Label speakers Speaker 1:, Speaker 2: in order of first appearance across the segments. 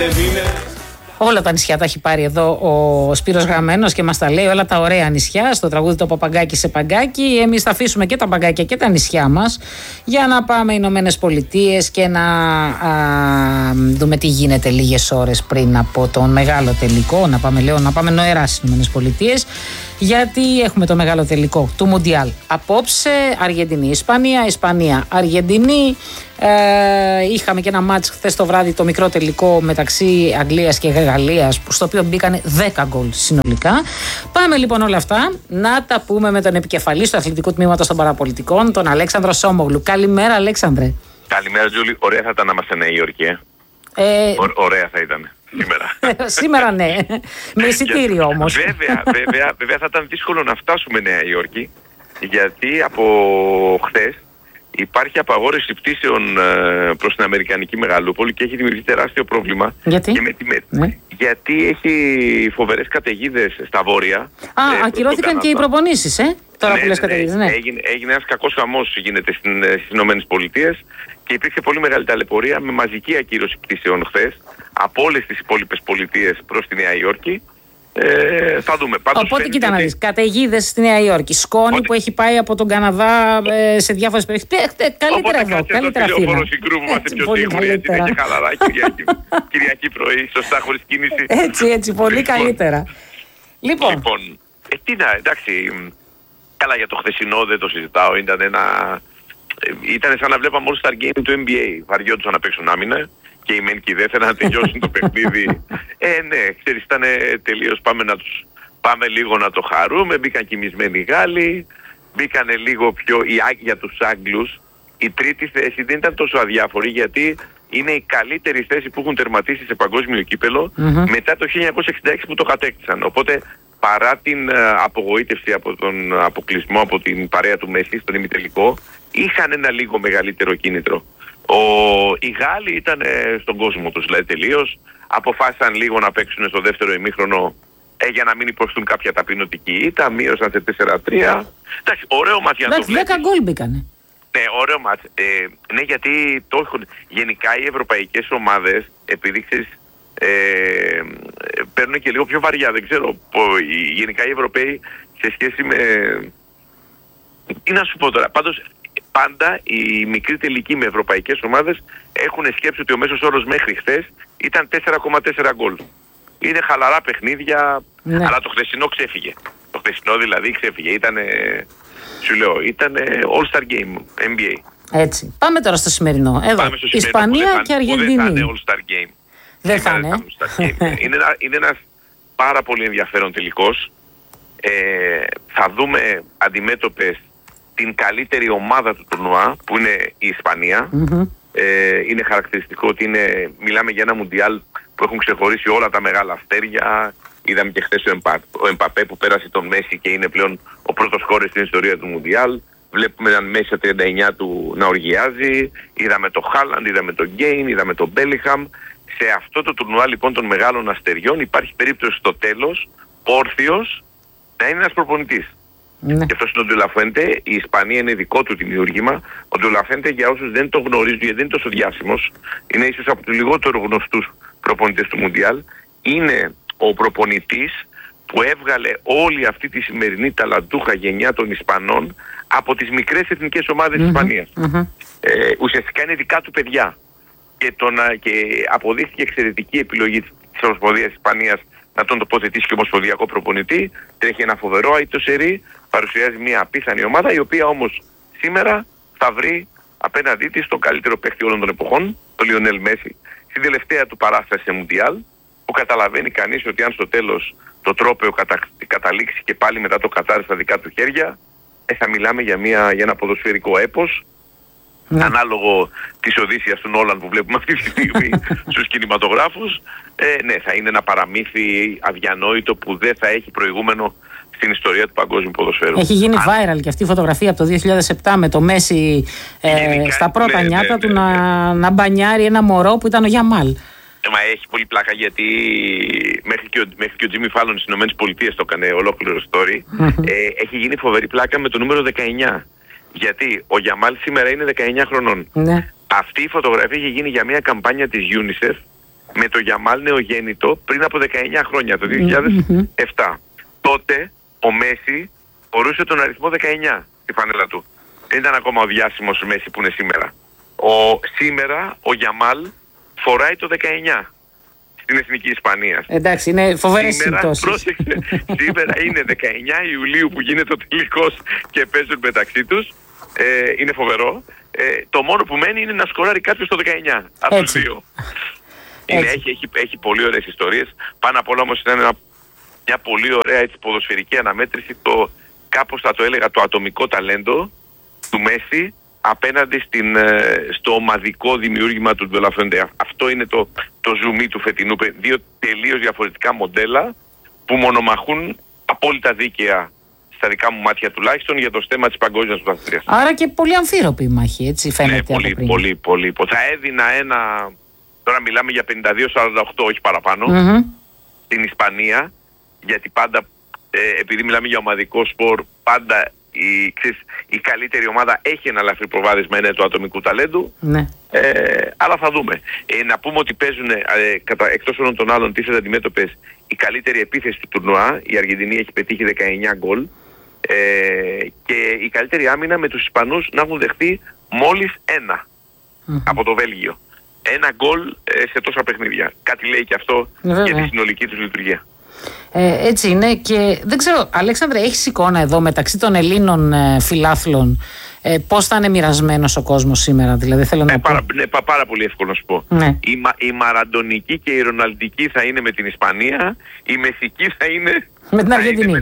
Speaker 1: Όλα τα νησιά τα έχει πάρει εδώ ο Σπύρος Γραμμένος και μας τα λέει όλα τα ωραία νησιά στο τραγούδι το Παπαγκάκι σε Παγκάκι. Εμείς θα αφήσουμε και τα παγκάκια και τα νησιά μας για να πάμε Ηνωμένες Πολιτείες και να δούμε τι γίνεται λίγες ώρες πριν από τον μεγάλο τελικό. Να πάμε νοερά στις Ηνωμένες Πολιτείες, γιατί έχουμε το μεγάλο τελικό του Μουντιάλ. Απόψε Αργεντινή, Ισπανία, Ισπανία, Αργεντινή. Είχαμε και ένα μάτς χθες το βράδυ, το μικρό τελικό μεταξύ Αγγλίας και Γαλλίας, στο οποίο μπήκανε 10 γκολ συνολικά. Πάμε λοιπόν όλα αυτά να τα πούμε με τον επικεφαλής του αθλητικού τμήματος των παραπολιτικών, τον Αλέξανδρο Σόμογλου. Καλημέρα, Αλέξανδρε.
Speaker 2: Καλημέρα, Τζούλη. Ωραία θα ήταν να είμαστε Νέα Υόρκη. Ωραία θα ήταν σήμερα.
Speaker 1: Σήμερα ναι. Με εισιτήριο όμως.
Speaker 2: Βέβαια θα ήταν δύσκολο να φτάσουμε Νέα Υόρκη, γιατί από χθες υπάρχει απαγόρευση πτήσεων προς την Αμερικανική Μεγαλούπολη και έχει δημιουργήσει τεράστιο πρόβλημα.
Speaker 1: Γιατί?
Speaker 2: Γιατί έχει φοβερές καταιγίδες στα βόρεια.
Speaker 1: Ακυρώθηκαν και οι προπονήσεις, τώρα που λες καταιγίδες. Ναι.
Speaker 2: Έγινε ένας κακός χαμός γίνεται στις Ηνωμένες Πολιτείες και υπήρξε πολύ μεγάλη ταλαιπωρία με μαζική ακύρωση πτήσεων χθες από όλες τις υπόλοιπες πολιτείες προς τη Νέα Υόρκη. Θα δούμε.
Speaker 1: Οπότε κοίτα να δεις, καταιγίδες στη Νέα Υόρκη, σκόνη που έχει πάει από τον Καναδά σε διάφορες περιοχές. Καλύτερα εδώ, καλύτερα φύλλα.
Speaker 2: Οπότε συγκρούβομαστε πιο σίγουροι, έτσι είναι και χαλαρά Κυριακή πρωί, σωστά, χωρίς κίνηση.
Speaker 1: Έτσι, πολύ καλύτερα. Λοιπόν,
Speaker 2: εντάξει, καλά για το χθεσινό δεν το συζητάω, ήταν σαν να βλέπαμε All Star Game του NBA, βαριόντουσαν να παίξουν άμυνα. Και οι μεν και οι δε θέλουν να τελειώσουν το παιχνίδι. Ναι, ξέρεις, ήταν τελείως. Πάμε λίγο να το χαρούμε. Μπήκαν κοιμισμένοι οι Γάλλοι. Μπήκανε λίγο πιο. Για τους Άγγλους, η τρίτη θέση δεν ήταν τόσο αδιάφορη, γιατί είναι η καλύτερη θέση που έχουν τερματίσει σε παγκόσμιο κύπελο μετά το 1966 που το κατέκτησαν. Οπότε, παρά την απογοήτευση από τον αποκλεισμό από την παρέα του Μέση στον ημιτελικό, είχαν ένα λίγο μεγαλύτερο κίνητρο. Οι Γάλλοι ήταν στον κόσμο τους, δηλαδή τελείως. Αποφάσισαν λίγο να παίξουν στο δεύτερο ημίχρονο για να μην υποστούν κάποια ταπεινωτική ήττα. Μείωσαν σε 4-3. Εντάξει, ωραίο μάτς για να το βλέπεις.
Speaker 1: 10 γκολ μπήκανε.
Speaker 2: Ναι, ωραίο μάτς. Ναι, γιατί γενικά οι ευρωπαϊκές ομάδες, επειδή ξέρεις, παίρνουν και λίγο πιο βαριά. Δεν ξέρω, γενικά οι Ευρωπαίοι σε σχέση με... Τι να σου πω τώρα, πάντως... Πάντα οι μικροί τελικοί με ευρωπαϊκές ομάδες έχουν σκέψει ότι ο μέσος όρος μέχρι χθες ήταν 4,4 γκολ. Είναι χαλαρά παιχνίδια, αλλά το χθεσινό ξέφυγε. Το χθεσινό δηλαδή ξέφυγε. Σου λέω, ήταν All Star Game, NBA.
Speaker 1: Έτσι. Πάμε τώρα στο σημερινό. Εδώ, Ισπανία και Αργεντινή.
Speaker 2: Δεν θα είναι All Star Game.
Speaker 1: Δεν θα είναι.
Speaker 2: Είναι ένας πάρα πολύ ενδιαφέρον τελικός. Θα δούμε αντιμέτωπες την καλύτερη ομάδα του τουρνουά, που είναι η Ισπανία. Είναι χαρακτηριστικό ότι μιλάμε για ένα Μουντιάλ που έχουν ξεχωρίσει όλα τα μεγάλα αστέρια. Είδαμε και χθες ο Εμπαπέ που πέρασε τον Μέση και είναι πλέον ο πρώτος σκόρερ στην ιστορία του Μουντιάλ. Βλέπουμε έναν Μέση στα 39 του να οργιάζει. Είδαμε το Χάλαντ, είδαμε τον Γκέιν, είδαμε τον Μπέλιχαμ. Σε αυτό το τουρνουά λοιπόν των μεγάλων αστεριών υπάρχει περίπτωση στο τέλος όρθιος να είναι ένας προπονητής.
Speaker 1: Ναι.
Speaker 2: Και αυτός είναι ο Ντε Λα Φουέντε. Η Ισπανία είναι δικό του δημιούργημα. Ο Ντε Λα Φουέντε, για όσους δεν το γνωρίζουν, γιατί δεν είναι τόσο διάσημος, είναι ίσως από τους λιγότερο γνωστούς προπονητές του Μουντιάλ. Είναι ο προπονητής που έβγαλε όλη αυτή τη σημερινή ταλαντούχα γενιά των Ισπανών από τις μικρές εθνικές ομάδες της Ισπανίας. Ουσιαστικά είναι δικά του παιδιά. Και αποδείχθηκε εξαιρετική επιλογή της Ομοσπονδίας της Ισπανίας να τον τοποθετήσει και ομοσπονδιακό προπονητή. Τρέχει ένα φοβερό αιτοσερί, παρουσιάζει μια απίθανη ομάδα, η οποία όμως σήμερα θα βρει απέναντί της τον καλύτερο παίκτη όλων των εποχών, τον Λιονέλ Μέση, στην τελευταία του παράσταση σε Μουντιάλ, που καταλαβαίνει κανείς ότι αν στο τέλος το τρόπαιο καταλήξει και πάλι μετά το Κατάρ στα δικά του χέρια, θα μιλάμε για ένα ποδοσφαιρικό έπος. Ναι. Ανάλογο της Οδύσσιας του Νόλαν που βλέπουμε αυτή τη στιγμή στους κινηματογράφους. Ναι, θα είναι ένα παραμύθι αδιανόητο που δεν θα έχει προηγούμενο στην ιστορία του παγκόσμιου ποδοσφαίρου. Έχει γίνει viral και αυτή η φωτογραφία από το 2007 με το Μέση στα πρώτα νιάτα του να μπανιάρει ένα μωρό που ήταν ο Γιαμάλ. Μα έχει πολύ πλάκα, γιατί μέχρι και ο Τζίμι Φάλλον στις ΗΠΑ το έκανε ολόκληρο story. Έχει γίνει φοβερή πλάκα με το νούμερο 19. Γιατί ο Γιαμάλ σήμερα είναι 19 χρονών. Ναι. Αυτή η φωτογραφία είχε γίνει για μια καμπάνια της UNICEF, με το Γιαμάλ νεογέννητο πριν από 19 χρόνια, το 2007. Τότε ο Μέση φορούσε τον αριθμό 19 στη φανέλα του. Δεν ήταν ακόμα ο διάσημος Μέση που είναι σήμερα. Σήμερα ο Γιαμάλ φοράει το 19 στην Εθνική Ισπανίας.
Speaker 1: Εντάξει, είναι φοβερές συμπτώσεις.
Speaker 2: Πρόσεξε, σήμερα είναι 19 Ιουλίου που γίνεται ο τελικός και παίζουν μεταξύ τους. Είναι φοβερό. Το μόνο που μένει είναι να σκοράρει κάποιος το 19 από τους δύο. Έχει πολύ ωραίες ιστορίες. Πάνω απ' όλα όμως ήταν μια πολύ ωραία έτσι, ποδοσφαιρική αναμέτρηση, κάπως θα το έλεγα το ατομικό ταλέντο του Μέση απέναντι στο ομαδικό δημιούργημα του Ντολαφέντε. Αυτό είναι το ζουμί του φετινού. Δύο τελείως διαφορετικά μοντέλα που μονομαχούν απόλυτα δίκαια, στα δικά μου μάτια τουλάχιστον, για το στέμμα της παγκόσμιας πρωταθλήτριας.
Speaker 1: Άρα και πολύ αμφίροπη η μάχη, έτσι φαίνεται.
Speaker 2: Ναι, πολύ. Θα έδινα τώρα μιλάμε για 52-48, όχι παραπάνω, στην Ισπανία, γιατί πάντα, επειδή μιλάμε για ομαδικό σπορ, πάντα η καλύτερη ομάδα έχει ένα ελαφρύ προβάδισμα του ατομικού ταλέντου. Ναι. Αλλά θα δούμε. Να πούμε ότι παίζουν εκτός όλων των άλλων τις αντιμέτωπες η καλύτερη επίθεση του τουρνουά. Η Αργεντινή έχει πετύχει 19 γκολ και η καλύτερη άμυνα, με τους Ισπανούς να έχουν δεχτεί μόλις ένα από το Βέλγιο. Ένα γκολ σε τόσα παιχνίδια. Κάτι λέει και αυτό για τη συνολική τους λειτουργία.
Speaker 1: Έτσι είναι. Και δεν ξέρω, Αλέξανδρε, έχεις εικόνα εδώ μεταξύ των Ελλήνων φιλάθλων πώς θα είναι μοιρασμένος ο κόσμος σήμερα? Δηλαδή θέλω να πω.
Speaker 2: Πάρα πολύ εύκολο να σου πω. Ναι. Η μαραντονική και η ροναλντική θα είναι με την Ισπανία, η μεσική θα είναι
Speaker 1: με την Αργεντινή.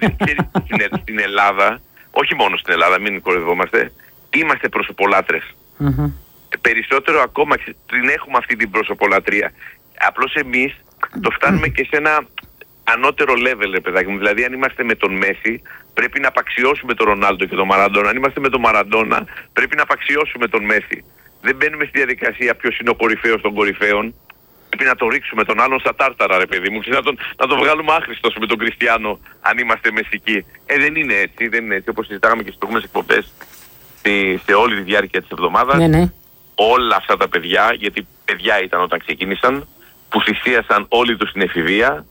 Speaker 2: Στην Ελλάδα, όχι μόνο στην Ελλάδα, μην κοροϊδευόμαστε, είμαστε προσωπολάτρες. Περισσότερο ακόμα την έχουμε αυτή την προσωπολατρία. Απλώς εμείς το φτάνουμε και σε ένα ανώτερο level, παιδάκι μου. Δηλαδή, αν είμαστε με τον Μέση, πρέπει να απαξιώσουμε τον Ρονάλντο και τον Μαραντόνα. Αν είμαστε με τον Μαραντόνα, πρέπει να απαξιώσουμε τον Μέση. Δεν μπαίνουμε στη διαδικασία ποιος είναι ο κορυφαίος των κορυφαίων. Πρέπει να το ρίξουμε τον άλλον στα τάρταρα, ρε παιδί μου. Να τον βγάλουμε άχρηστος με τον Κριστιάνο, αν είμαστε μεσικοί. Δεν είναι έτσι. Δεν είναι έτσι. Όπως συζητάγαμε και στις προηγούμενες εκπομπές, σε όλη τη διάρκεια της εβδομάδας. Ναι. Όλα αυτά τα παιδιά, γιατί παιδιά ήταν όταν ξεκίνησαν, που θυσίασαν όλοι τους την εφηβεία,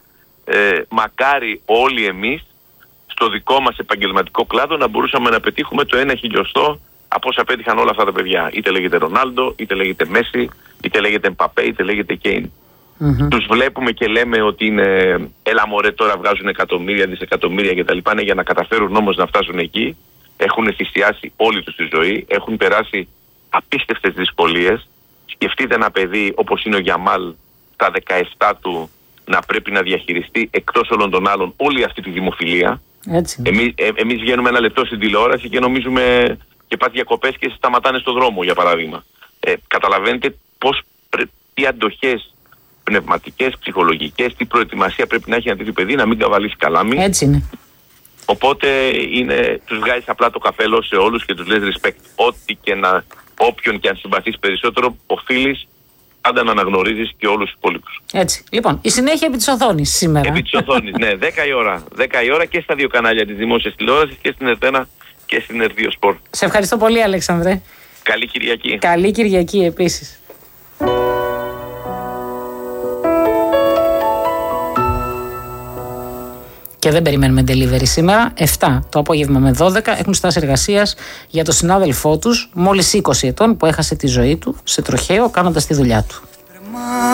Speaker 2: μακάρι όλοι εμείς στο δικό μας επαγγελματικό κλάδο να μπορούσαμε να πετύχουμε το 1/1000 από όσα πέτυχαν όλα αυτά τα παιδιά. Είτε λέγεται Ρονάλντο, είτε λέγεται Μέση, είτε λέγεται Μπαπέ, είτε λέγεται Κέιν. Τους βλέπουμε και λέμε ότι είναι έλα μωρέ, τώρα βγάζουν εκατομμύρια, δισεκατομμύρια κτλ. Για να καταφέρουν όμως να φτάσουν εκεί, έχουν θυσιάσει όλη τους τη ζωή, έχουν περάσει απίστευτες δυσκολίες. Σκεφτείτε ένα παιδί όπως είναι ο Γιαμάλ στα 17 του να πρέπει να διαχειριστεί εκτός όλων των άλλων όλη αυτή τη δημοφιλία. Εμείς βγαίνουμε ένα λεπτό στην τηλεόραση και νομίζουμε και πας διακοπές και σταματάνε στο δρόμο, για παράδειγμα. Καταλαβαίνετε τι αντοχές πνευματικές, ψυχολογικές, τι προετοιμασία πρέπει να έχει ένα τέτοιο παιδί να μην καβαλήσει καλάμι.
Speaker 1: Έτσι είναι.
Speaker 2: Οπότε τους βγάζεις απλά το καπέλο σε όλους και τους λες respect. Όποιον και αν συμπαθείς περισσότερο, οφείλεις πάντα να αναγνωρίζεις και όλους τους υπόλοιπους.
Speaker 1: Έτσι. Λοιπόν, η συνέχεια επί της οθόνης σήμερα.
Speaker 2: Επί της οθόνης, ναι. 10 η ώρα. 10 η ώρα και στα δύο κανάλια της δημόσιας τηλεόρασης, και στην ΕΡΤ1 και στην ΕΡΤ2 Sport.
Speaker 1: Σε ευχαριστώ πολύ, Αλέξανδρε.
Speaker 2: Καλή Κυριακή.
Speaker 1: Καλή Κυριακή επίσης. Και δεν περιμένουμε delivery σήμερα. 7 το απόγευμα με 12 έχουν στάση εργασίας για τον συνάδελφό τους, μόλις 20 ετών, που έχασε τη ζωή του σε τροχαίο κάνοντας τη δουλειά του.